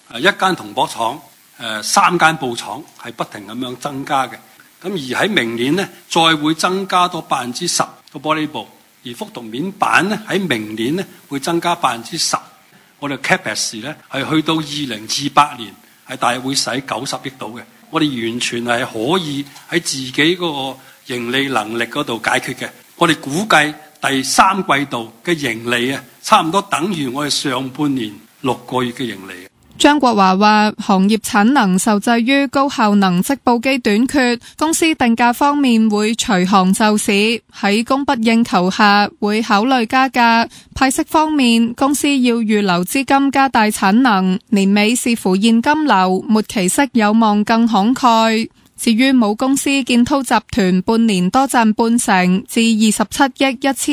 一間銅箔廠、3間布廠係不停咁樣增加嘅。咁而喺明年呢，再會增加多10%個玻璃布，而覆銅面板呢，喺明年呢會增加10%。我哋 CapEx 呢係去到2028年係大約會使90億度嘅。我哋完全係可以喺自己嗰個盈利能力嗰度解決嘅。我哋估計第3季度嘅盈利啊，差唔多等於我哋上半年6個月嘅盈利。 張國華話，行業產能受制於高效能織布機短缺，公司定價方面會隨行就市，喺供不應求下會考慮加價。派息方面，公司要預留資金加大產能，年尾視乎現金流，末期息有望更慷慨。至於母公司建滔集團半年多賺半成，至27億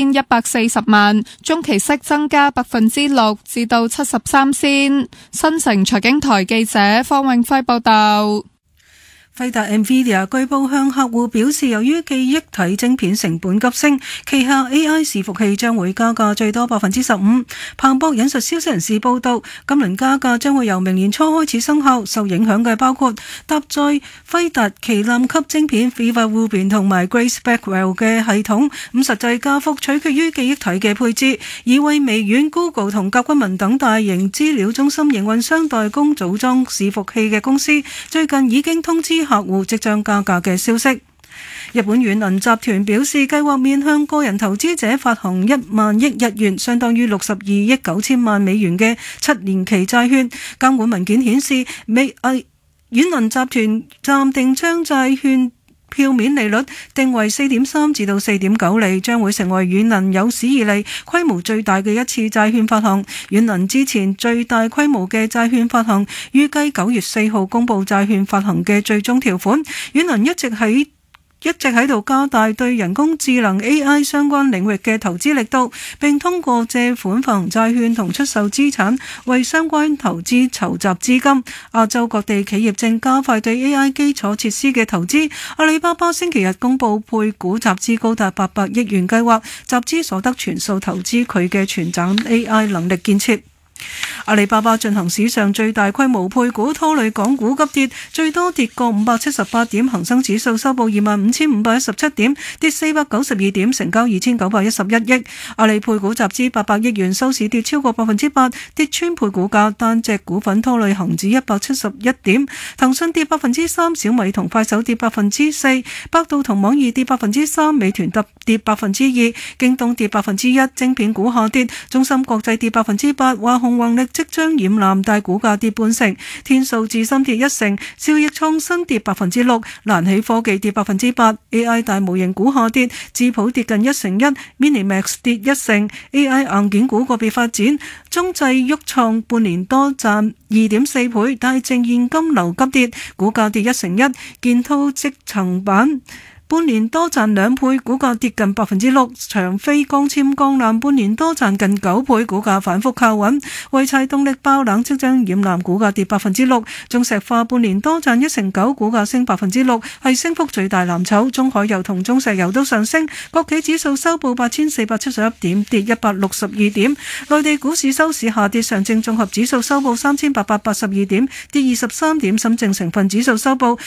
1140萬，中期息增加6%至到73仙。新城財經台記者方永輝報道。 輝達 NVIDIA 據報向客戶表示，由於記憶體晶片成本急升，旗下 AI 伺服器將會加價最多15%。彭博引述消息人士報道，今輪加價將會由明年初開始生效，受影響嘅包括搭載輝達旗艦級晶片 Viva Rubin 同埋 Grace Blackwell 嘅系統，實際加幅取決於記憶體嘅配置。而為微軟、Google 同甲骨文等大型資料中心營運商代工組裝伺服器嘅公司，最近已經通知客戶即將加價嘅消息。日本軟銀集團表示，計劃面向個人投資者發行1萬億日元，相當於62億9千萬美元嘅7年期債券。監管文件顯示，軟銀集團暫定將債券票面利率定為 4.3 至到 4.9 厘，將會成為軟銀有史以嚟規模最大嘅一次債券發行。軟銀之前最大規模嘅債券發行，預計9月4號公布債券發行嘅最終條款。軟銀一直喺度加大對人工智能 AI 相關領域嘅投資力度，並通過借款發行債券同出售資產為相關投資籌集資金。亞洲各地企業正加快對 AI 基礎設施嘅投資。阿里巴巴星期日公布配股集資高達800億元計劃，集資所得全數投資佢嘅全站 AI 能力建設。阿里巴巴進行史上最大規模配股，拖累港股急跌，最多跌過578點，恒生指數收報25,517點，跌492點，成交2911億。阿里配股集資800億元，收市跌超過8%，跌穿配股價，單隻股份拖累恒指171點，騰訊跌3%，小米同快手跌4%，百度同網易跌3%，美團跌2%，京東跌1%，晶片股下跌，中芯國際跌8%，華虹宏力即將染藍，大股價跌半成，天數智深跌1成，兆易創新跌6%，瀾起科技跌8%。AI 大模型股下跌，智譜跌近1%， Minimax 跌1成。AI 硬件股個別發展，中製旭創半年多賺2.4倍，但係淨現金流急跌，股價跌1成1。建滔積層板半年多賺2倍，股價跌近6%。長飛光纖光纜半年多賺近9倍，股價反覆靠穩。濰柴動力爆冷即將染藍，股價跌6%。中石化半年多賺1成9，股價升6%，係升幅最大藍籌。中海油同中石油都上升。國企指數收報8471點，跌162點。內地股市收市下跌，上證綜合指數收報3882點，跌23點。深證成分指數收報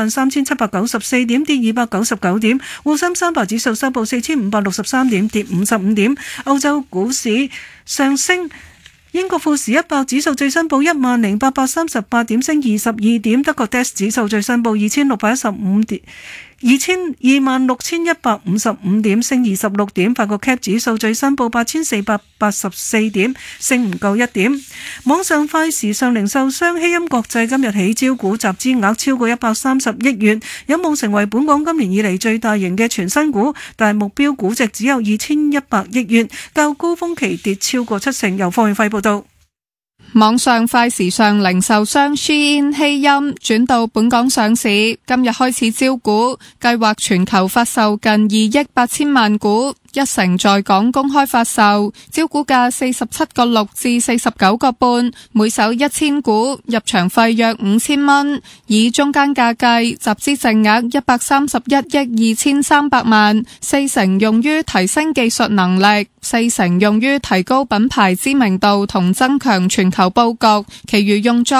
13794點，跌299點。滬深300指數收報4563點，跌55點。歐洲股市上升，英國富時100指數最新報10838點，升22點。德國 DAX 指數最新報2615點，26,155點，升26點。法國 CAC 指數最新報8484點，升唔夠1點。網上快時尚零售商希鑫國際今日起招股，集資額超過130億元，有望成為本港今年以嚟最大型嘅全新股，但係目標估值只有2100億元，較高峰期跌超過7成。由方遠輝報道。 網上快時尚零售商 Shein 希鑫轉到本港上市，今日開始招股，計劃全球發售近2億8千萬股，1成在港公開發售，招股價47.6至49.5，每手1000股，入場費約5000蚊，以中間價計，集資淨額131億2300萬，4成用於提升技術能力，4成用於提高品牌知名度同增強全球佈局，其餘用作